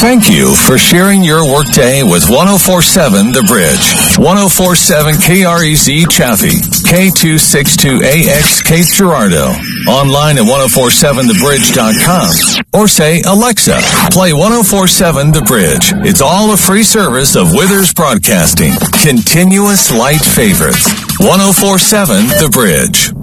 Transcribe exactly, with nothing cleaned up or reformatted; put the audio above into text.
Thank you for sharing your workday with one oh four point seven The Bridge. one oh four point seven K R E Z Chaffee, K two sixty-two A X Cape Girardeau. Online at ten forty-seven the bridge dot com. Or say, Alexa, play ten forty-seven The Bridge. It's all a free service of Withers Broadcasting. Continuous light favorites. ten forty-seven The Bridge.